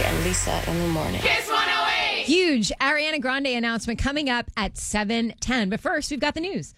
and Lisa in the morning. Kiss 108! Huge Ariana Grande announcement coming up at 7:10. But first, we've got the news.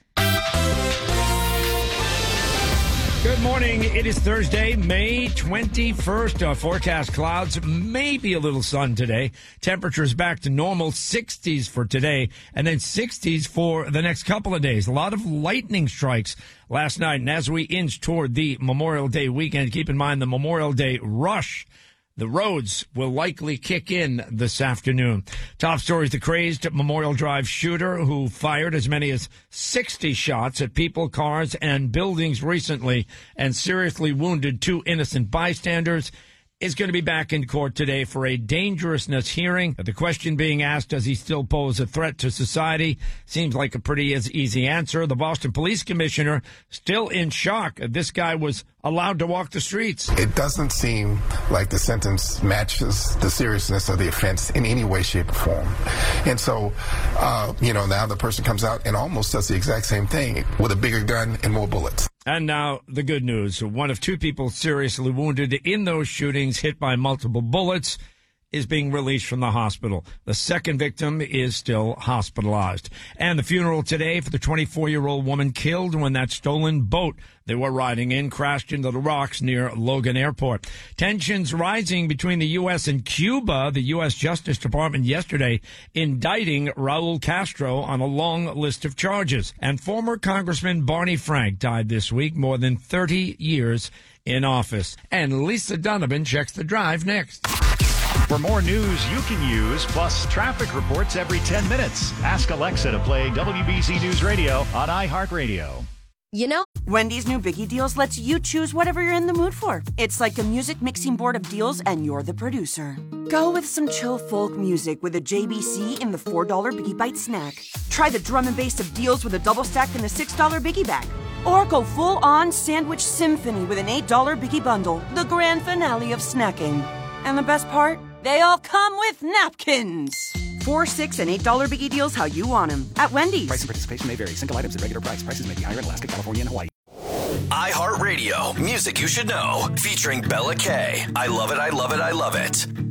Good morning. It is Thursday, May 21st. Forecast clouds, maybe a little sun today. Temperatures back to normal, 60s for today, and then 60s for the next couple of days. A lot of lightning strikes last night. And as we inch toward the Memorial Day weekend, keep in mind the Memorial Day rush. The roads will likely kick in this afternoon. Top stories, the crazed Memorial Drive shooter who fired as many as 60 shots at people, cars, and buildings recently and seriously wounded 2 innocent bystanders is going to be back in court today for a dangerousness hearing. The question being asked, does he still pose a threat to society? Seems like a pretty easy answer. The Boston Police Commissioner still in shock. This guy was allowed to walk the streets. It doesn't seem like the sentence matches the seriousness of the offense in any way, shape, or form. And so, now the person comes out and almost does the exact same thing with a bigger gun and more bullets. And now the good news. One of 2 people seriously wounded in those shootings, hit by multiple bullets, is being released from the hospital. The second victim is still hospitalized. And the funeral today for the 24-year-old woman killed when that stolen boat they were riding in crashed into the rocks near Logan Airport. Tensions rising between the U.S. and Cuba. The U.S. Justice Department yesterday indicting Raul Castro on a long list of charges. And former Congressman Barney Frank died this week, more than 30 years in office. And Lisa Donovan checks the drive next. For more news you can use, plus traffic reports every 10 minutes, ask Alexa to play WBZ News Radio on iHeartRadio. You know, Wendy's new Biggie Deals lets you choose whatever you're in the mood for. It's like a music mixing board of deals, and you're the producer. Go with some chill folk music with a JBC in the $4 Biggie Bite snack. Try the drum and bass of deals with a double stack in the $6 Biggie Bag. Or go full-on sandwich symphony with an $8 Biggie Bundle, the grand finale of snacking. And the best part? They all come with napkins. $4, $6, and $8 Biggie Deals how you want them. At Wendy's. Price and participation may vary. Single items at regular price. Prices may be higher in Alaska, California, and Hawaii. iHeartRadio, music you should know. Featuring Bella K. I love it, I love it, I love it.